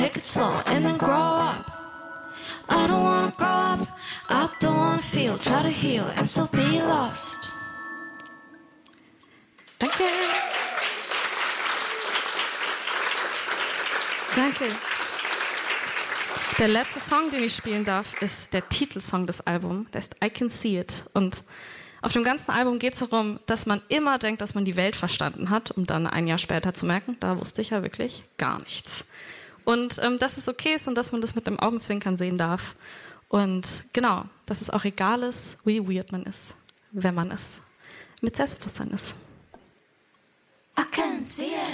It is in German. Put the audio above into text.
Take it slow and then grow up. I don't wanna grow up. I don't wanna feel. Try to heal and still be lost. Danke. Danke. Der letzte Song, den ich spielen darf, ist der Titelsong des Albums. Der ist I Can See It. Und auf dem ganzen Album geht es darum, dass man immer denkt, dass man die Welt verstanden hat, um dann ein Jahr später zu merken, da wusste ich ja wirklich gar nichts. Und dass es okay ist und dass man das mit dem Augenzwinkern sehen darf. Und genau, dass es auch egal ist, wie weird man ist, wenn man es mit Selbstbewusstsein ist. I can see it.